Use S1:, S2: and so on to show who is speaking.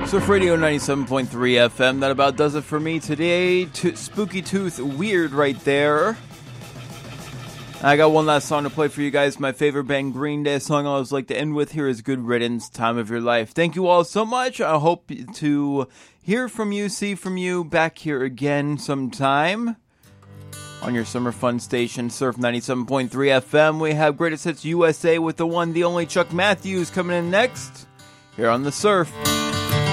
S1: Surf Radio 97.3 FM. That about does it for me today. Spooky Tooth, Weird right there. I got one last song to play for you guys. My favorite band, Green Day. A song I always like to end with here is Good Riddance, Time of Your Life. Thank you all so much. I hope to hear from you, see from you back here again sometime on your summer fun station, Surf 97.3 FM. We have Greatest Hits USA with the one, the only Chuck Matthews coming in next here on the Surf.